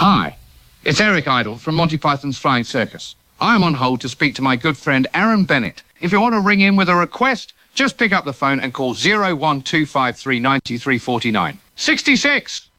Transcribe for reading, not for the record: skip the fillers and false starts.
Hi, it's Eric Idle from Monty Python's Flying Circus. I'm on hold to speak to my good friend Aaron Bennett. If you want to ring in with a request, just pick up the phone and call 01253 9349. 66!